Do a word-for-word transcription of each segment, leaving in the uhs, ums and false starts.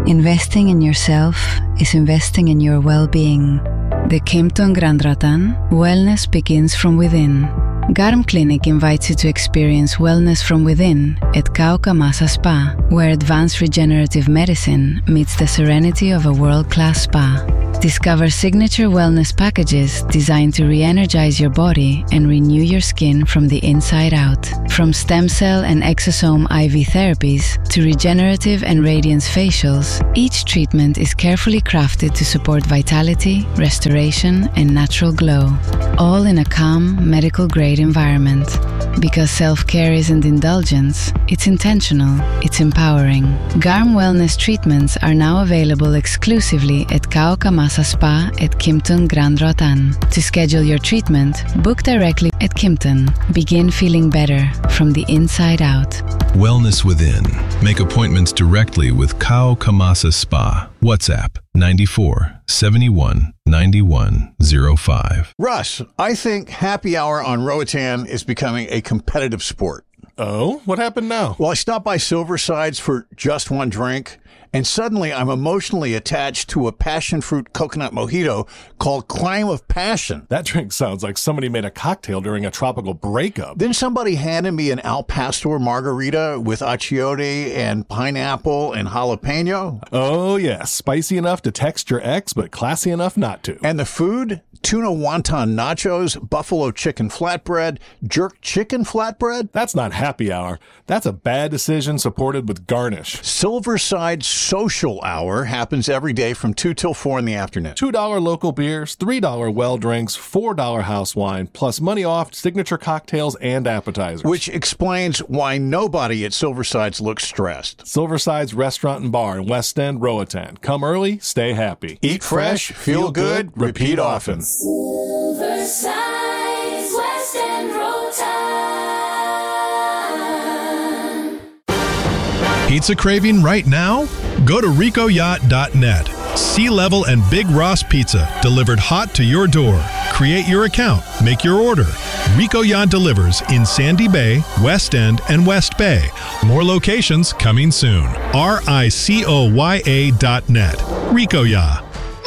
Investing in yourself is investing in your well-being. The Kimpton Grand Rotan, wellness begins from within. Garm Clinic invites you to experience wellness from within at Kaukamasa Spa, where advanced regenerative medicine meets the serenity of a world-class spa. Discover signature wellness packages designed to re-energize your body and renew your skin from the inside out. From stem cell and exosome I V therapies to regenerative and radiance facials, each treatment is carefully crafted to support vitality, restoration, and natural glow, all in a calm, medical-grade environment. Because self-care isn't indulgence, it's intentional, it's empowering. Garm Wellness treatments are now available exclusively at Kaukamasa Spa at Kimpton Grand Rotan. To schedule your treatment, book directly at Kimpton. Begin feeling better from the inside out. Wellness within. Make appointments directly with Kaukamasa Spa. WhatsApp nine four seven one nine one zero five. Russ, I think happy hour on Roatan is becoming a competitive sport. Oh, what happened now? Well, I stopped by Silverside's for just one drink, and suddenly I'm emotionally attached to a passion fruit coconut mojito called Climb of Passion. That drink sounds like somebody made a cocktail during a tropical breakup. Then somebody handed me an Al Pastor margarita with achiote and pineapple and jalapeno. Oh, yeah. Spicy enough to text your ex, but classy enough not to. And the food? Tuna wonton nachos, buffalo chicken flatbread, jerk chicken flatbread. That's not happy hour. That's a bad decision supported with garnish. Silverside Social Hour happens every day from two till four in the afternoon. two dollars local beers, three dollars well drinks, four dollars house wine, plus money off signature cocktails and appetizers. Which explains why nobody at Silverside's looks stressed. Silverside's Restaurant and Bar in West End, Roatan. Come early, stay happy. Eat fresh, feel good, repeat often. Silverside's West End Roatan. Pizza craving right now? Go to rico yacht dot net. Sea level and Big Ross Pizza delivered hot to your door. Create your account, make your order. Rico Yacht delivers in Sandy Bay, West End, and West Bay. More locations coming soon. R I C O Y A dot net. Rico Yacht.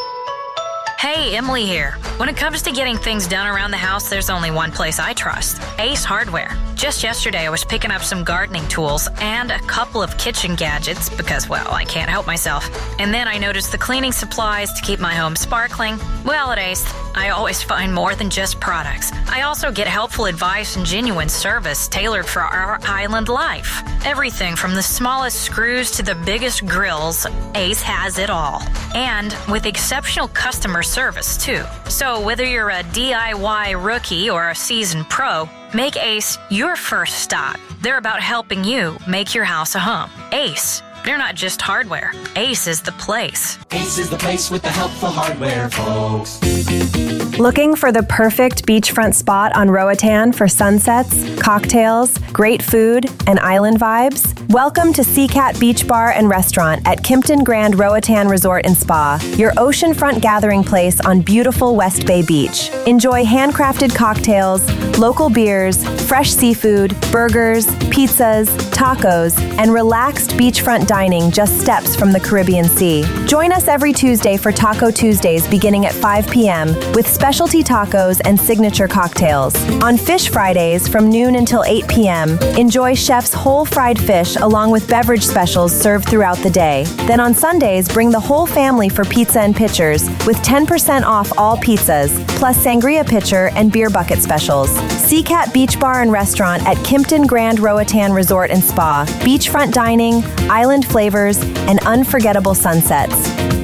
Hey, Emily here. When it comes to getting things done around the house, there's only one place I trust, Ace Hardware. Just yesterday, I was picking up some gardening tools and a couple of kitchen gadgets because, well, I can't help myself. And then I noticed the cleaning supplies to keep my home sparkling. Well, at Ace, I always find more than just products. I also get helpful advice and genuine service tailored for our island life. Everything from the smallest screws to the biggest grills, Ace has it all. And with exceptional customer service, too. So whether you're a D I Y rookie or a seasoned pro, make Ace your first stop. They're about helping you make your house a home. Ace. They're not just hardware. Ace is the place. Ace is the place with the helpful hardware, folks. Looking for the perfect beachfront spot on Roatan for sunsets, cocktails, great food, and island vibes? Welcome to Sea Cat Beach Bar and Restaurant at Kimpton Grand Roatan Resort and Spa, your oceanfront gathering place on beautiful West Bay Beach. Enjoy handcrafted cocktails, local beers, fresh seafood, burgers, pizzas, tacos, and relaxed beachfront dining just steps from the Caribbean Sea. Join us every Tuesday for Taco Tuesdays beginning at five p.m. with specialty tacos and signature cocktails. On Fish Fridays from noon until eight p.m., enjoy chef's whole fried fish along with beverage specials served throughout the day. Then on Sundays, bring the whole family for pizza and pitchers with ten percent off all pizzas, plus sangria pitcher and beer bucket specials. Sea Cat Beach Bar and Restaurant at Kimpton Grand Roatan Resort and Spa. Beachfront dining, island flavors, and unforgettable sunsets.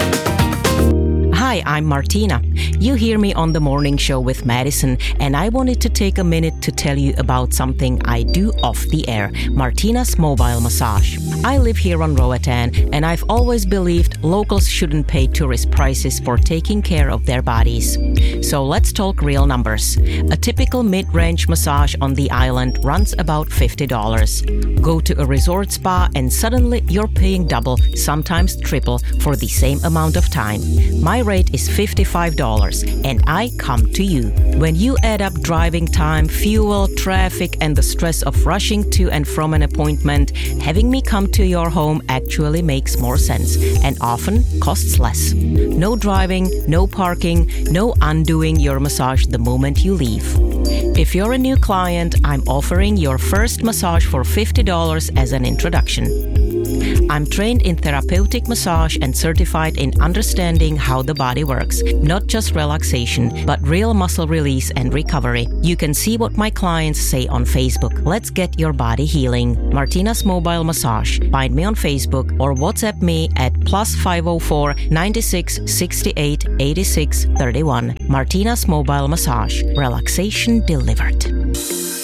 Hi, I'm Martina. You hear me on the morning show with Madison, and I wanted to take a minute to tell you about something I do off the air, Martina's Mobile Massage. I live here on Roatan, and I've always believed locals shouldn't pay tourist prices for taking care of their bodies. So let's talk real numbers. A typical mid-range massage on the island runs about fifty dollars. Go to a resort spa and suddenly you're paying double, sometimes triple, for the same amount of time. My rate rate is fifty-five dollars, and I come to you. When you add up driving time, fuel, traffic, and the stress of rushing to and from an appointment, having me come to your home actually makes more sense and often costs less. No driving, no parking, no undoing your massage the moment you leave. If you're a new client, I'm offering your first massage for fifty dollars as an introduction. I'm trained in therapeutic massage and certified in understanding how the body works, not just relaxation, but real muscle release and recovery. You can see what my clients say on Facebook. Let's get your body healing. Martina's Mobile Massage. Find me on Facebook or WhatsApp me at plus five oh four, ninety-six, sixty-eight, eighty-six, thirty-one. Martina's Mobile Massage. Relaxation delivered.